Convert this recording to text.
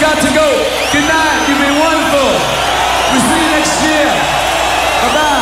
got to go. Good night. You've been wonderful. We'll see you next year. Bye-bye.